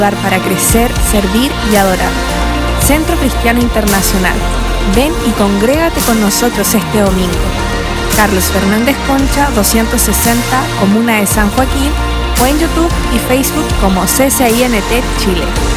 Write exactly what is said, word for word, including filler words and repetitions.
para crecer, servir y adorar. Centro Cristiano Internacional. Ven y congrégate con nosotros este domingo. Carlos Fernández Concha, doscientos sesenta, Comuna de San Joaquín, o en YouTube y Facebook como C C I N T Chile.